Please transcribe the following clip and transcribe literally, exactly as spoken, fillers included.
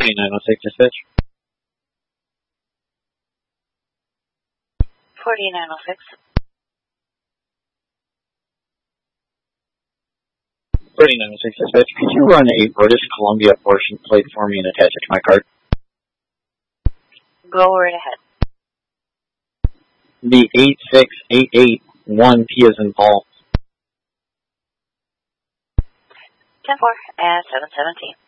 forty-nine oh six dispatch. forty-nine oh six. forty-nine oh six dispatch. Could you run a British Columbia portion plate for me and attach it to my card? Go right ahead. The eight six eight eight one P as in Paul. ten four and seven seventeen.